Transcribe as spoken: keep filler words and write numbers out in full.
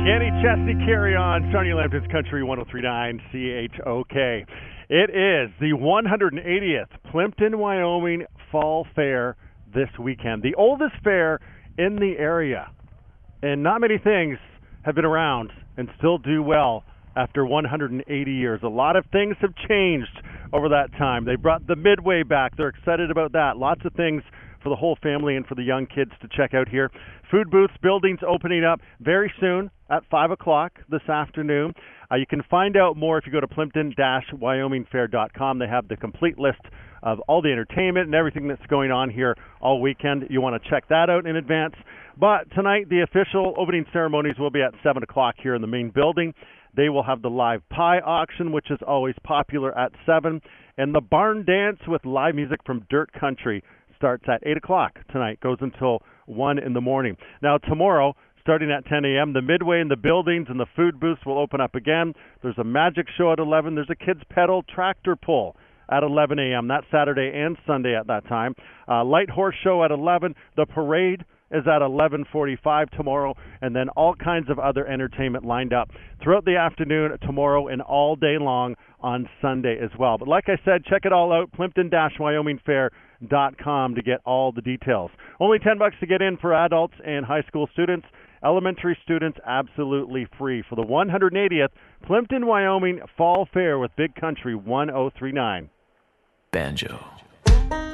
Kenny Chesney, carry on. Sonny Lambton's Country one oh three point nine C H O K. It is the one hundred eightieth Plimpton, Wyoming Fall Fair this weekend. The oldest fair in the area. And not many things have been around and still do well after one hundred eighty years. A lot of things have changed over that time. They brought the Midway back. They're excited about that. Lots of things for the whole family and for the young kids to check out here. Food booths, buildings opening up very soon at five o'clock this afternoon. Uh, you can find out more if you go to plimpton dash wyoming fair dot com. They have the complete list of all the entertainment and everything that's going on here all weekend. You want to check that out in advance. But tonight, the official opening ceremonies will be at seven o'clock here in the main building. They will have the live pie auction, which is always popular at seven. And the barn dance with live music from Dirt Country starts at eight o'clock tonight, goes until one in the morning. Now, tomorrow, starting at ten a.m., the Midway and the buildings and the food booths will open up again. There's a magic show at eleven. There's a kids pedal tractor pull at eleven a.m. That's Saturday and Sunday at that time. Uh, light horse show at eleven. The parade is at eleven forty-five tomorrow, and then all kinds of other entertainment lined up throughout the afternoon tomorrow and all day long on Sunday as well. But like I said, check it all out, plimpton dash wyoming fair dot com to get all the details. Only ten bucks to get in for adults and high school students. Elementary students absolutely free for the one hundred eightieth Plimpton, Wyoming Fall Fair with Big Country one oh three point nine. Banjo.